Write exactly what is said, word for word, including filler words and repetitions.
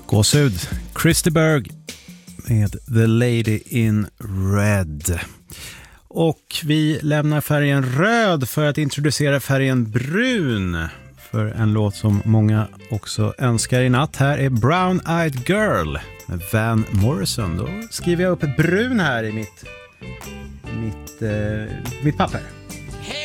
Gåshud, Christy Berg med The Lady in Red. Och vi lämnar färgen röd för att introducera färgen brun för en låt som många också önskar i natt. Här är Brown Eyed Girl med Van Morrison. Då skriver jag upp ett brun här i mitt, mitt, eh, mitt papper.